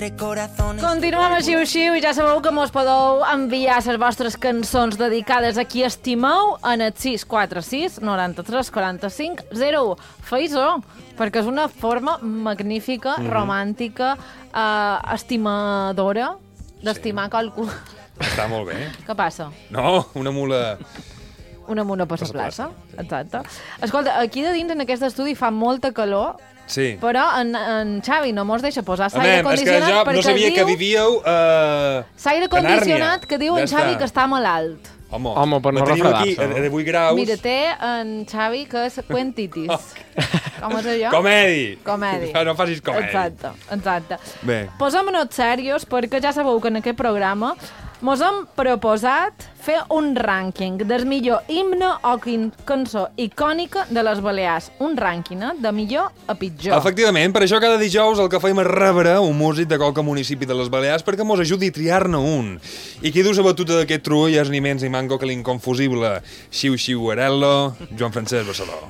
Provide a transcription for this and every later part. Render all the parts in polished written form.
Continuem a Xiu-Xiu i ja sabeu que mos podeu enviar les vostres cançons dedicades a qui estimeu en el 646 93 45 01. Feu-ho, perquè és una forma magnífica, romàntica, estimadora d'estimar qualcú. Està molt bé. Què passa? No, una mula... Una muna per la plaça. Exacte. Escolta, aquí de dins en aquest estudi fa molta calor, Sí. però en Xavi no mos deixa posar l'aire És que condicionat jo perquè no sabia que vivíeu l'aire condicionat que diu en Xavi que està malalt. Home, per no teniu aquí refredar-se. a 18 graus. Mira, té en Xavi que és quentitis. Com és allò? Comedi. No facis comedi. Exacte. Bé. Posem-nos serios perquè ja sabeu que en aquest programa mos hem proposat fer un rànquing del millor himne o cançó icònica de les Balears. Un rànquing, de millor a pitjor. Efectivament, per això cada dijous el que fem és rebre un músic de qualque municipi de les Balears perquè mos ajudi a triar-ne un. I qui du la batuta d'aquest trull és ni menys ni manco que l'inconfusible Xiu-Xiu Arello, Joan Francesc Barceló.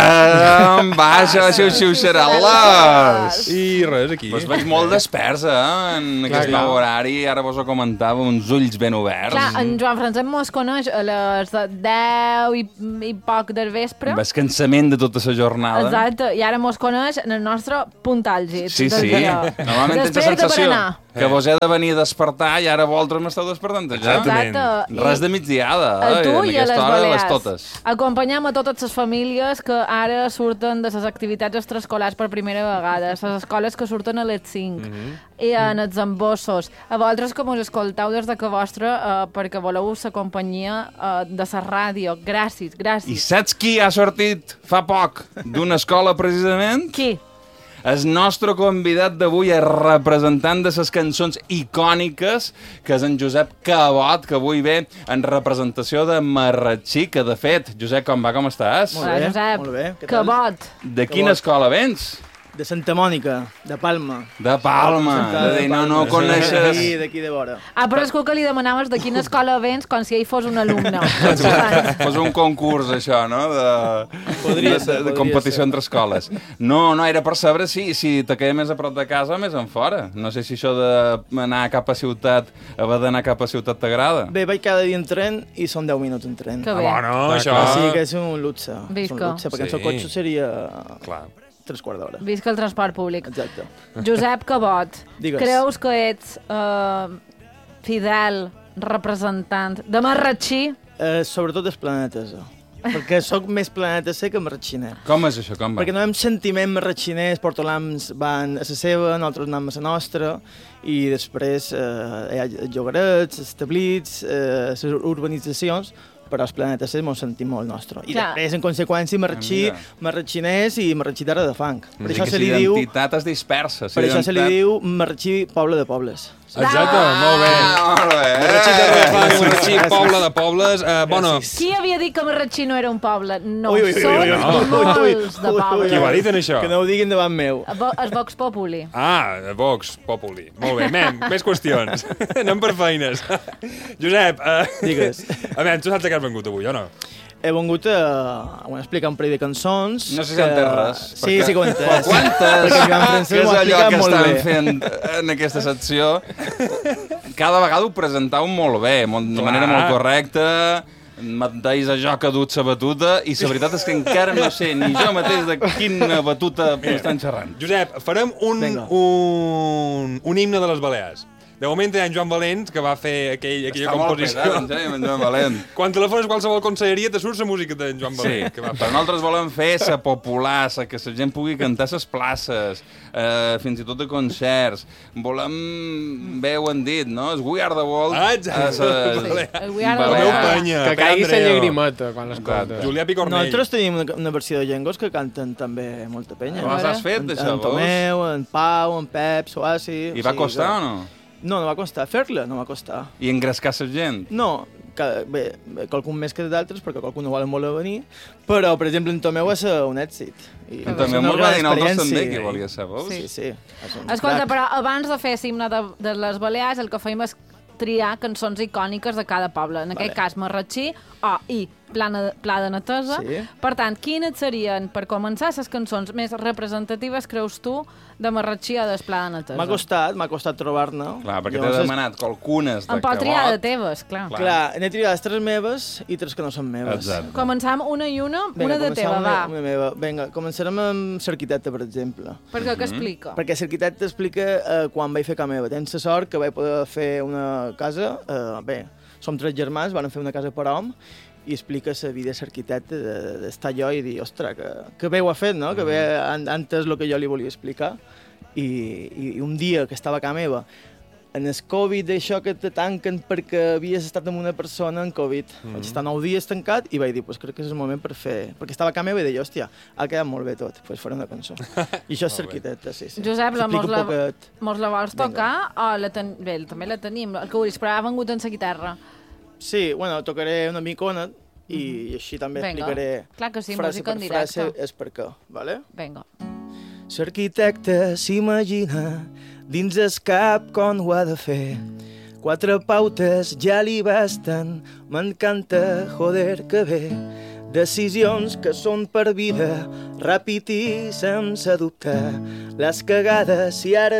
Caram, vaja, Xiu-Xiu Xarel·les! I res, aquí. Vos veig molt desperts, en aquest nou horari. Ara vos ho comentava, uns ulls ben oberts. Clar, en Joan Francesc mos coneix a les 10 i poc del vespre. Amb el cansament de tota la jornada. Exacte, i ara mos coneix en el nostre punt àlgid. Sí. Normalment tens la sensació que vos he de venir a despertar i ara vosaltres m'esteu despertant ja. Exacte. Res de migdiada, A tu i a les Balears. totes. Acompanyem a totes les famílies que ara surten de les activitats extraescolars per primera vegada, les escoles que surten a les 5, i en els embossos. A vosaltres que mos escolteu des de que vostra, perquè voleu la companyia de la ràdio. Gràcies. I saps qui ha sortit fa poc d'una escola precisament? Qui? El nostre convidat d'avui és representant de les cançons icòniques, que és en Josep Cabot, que avui ve en representació de Marratxí, que de fet, Josep, com va, com estàs? Hola, Josep. Molt bé. Què tal? Cabot. De quina escola vens? De Santa Mònica, de Palma. De Palma. És a dir, no coneixes... D'aquí de vora. Però és que li demanaves de quina escola vens com si ell fos un alumne. Fos un concurs, això, no? De competició entre escoles. No, era per saber si te queda més a prop de casa o més en fora. No sé si això d'anar cap a ciutat, haver d'anar cap a ciutat t'agrada. Bé, vaig cada dia en tren i són 10 minuts en tren. Que bé. Bueno, això... Sí que és un luxe. Visca. És un luxe, perquè en el cotxe seria... Clar. 3/4 d'hora. Visca el transport públic. Exacte. Josep Cabot, Digues. creus que ets fidel representant de Marratxí? Sobretot és planetesa. Perquè sóc més planetesa que marratxiner. Com és això? Com va? Perquè no hem sentiment marratxiners, portolams van a la seva, nosaltres anem a la nostra, i després hi ha llogarets, establits, les urbanitzacions, però els planetes ens sentim molt nostre. I després, en conseqüència, marratxiners i marratxí terra de fang. Per això se li diu... L'identitat es dispersa. Per això se li diu marratxí poble de pobles. Exacte, molt bé. Molt bé. Marratxí terra de fang, Marratxí poble de pobles. Bueno, Qui havia dit que Marratxí no era un poble? No, Ui, són molts de pobles. qui ho ha dit en això? Que no ho diguin davant meu. Es Vox Populi. Vox Populi. Molt bé, més qüestions. Anem per feines. Josep, Digues. A veure, tu saps de què has vengut avui, o no? He vengut a explicar un parell de cançons. No sé si entès res. Sí que ho he entès. Quantes? Perquè Joan Francesc Que és ho ha allò explicat que molt estan bé. fent en aquesta secció. Cada vegada ho presentau molt bé, de manera molt correcta. M'entens allò que ha dut la batuta i la veritat és que encara no sé ni jo mateix de quina batuta estan xerrant. Josep, farem un himne de les Balears. De moment hi ha en Joan Valent, que va fer aquella composició. Està molt pedat, en Joan Valent. Quan telefones a qualsevol conselleria, te surt la música d'en Joan Valent. Sí, però nosaltres volem fer la popular, que la gent pugui cantar a les places, fins i tot de concerts. Volem, bé ho han dit, no? És We Are The World. We Are The La meu World. penya. Que caigui la llagrimeta quan l'escolta. Julià Picornell. Nosaltres tenim una versió de llengos que canten també molta penya. Com has fet, això, En Tomeu, en Pau, en Pep, Soasi... I va costar o no? No va costar. Fer-la no va costar. I engrescar la gent? No, bé, qualcun més que d'altres, perquè qualcun no volen voler venir, però, per exemple, en Tomeu va ser un èxit. I En Tomeu mos va dir nosaltres també que volia ser, veus? Sí. Escolta, però abans de fer l'himne de les Balears, el que fem és triar cançons icòniques de cada poble. En aquest cas, Marratxí i pla de netesa. Sí. Per tant, quines serien, per començar, les cançons més representatives, creus tu, de Marratxí o del pla de netesa? M'ha costat trobar-ne. Clar, perquè t'he demanat qualcunes de em pot triar de cabot. teves, clar. Clar, n'he triat 3 meves i 3 que no són meves. Exacte. Començam una i una de teva, començam va. Una meva. Vinga, començarem amb l'arquitecte, per exemple. Perquè què explica? Perquè l'arquitecte explica quan vaig fer casa meva. Tens la sort que vaig poder fer una casa... Bé, som 3 germans, van fer una casa per hom, i explica la vida de l'arquitecte, d'estar allò i dir, ostres, que bé ho ha fet, no? Que bé ha entès el que jo li volia explicar. I un dia que estava a casa meva, en el Covid, això que te tanquen perquè havies estat amb una persona en Covid. Vaig estar 9 dies tancat i vaig dir, pues crec que és el moment per fer... Perquè estava a casa meva i deia, hòstia, ha quedat molt bé tot, pues faré una cançó. I això és l'arquitecte, sí. Josep, Explica mos la vols tocar? O bé, també la tenim. El que vulguis, però ha vengut en la guitarra. Sí, bueno, tocaré una micona i així també explicaré clar que sí, frase música per en directe. frase és per què, vale? Vinga. L'arquitecte s'imagina dins el cap com ho ha de fer. 4 pautes ja li basten, m'encanta, joder, que bé. Decisions que són per vida, ràpid i sense dubte. Les cagades, si ara